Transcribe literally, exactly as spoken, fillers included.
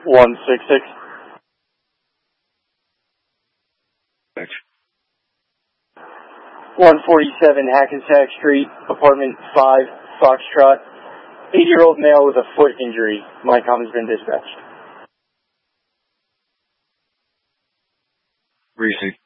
one six six. Thanks. one forty-seven Hackensack Street, apartment five, Foxtrot. eighty-year-old male with a foot injury. MyCom has been dispatched. Reese.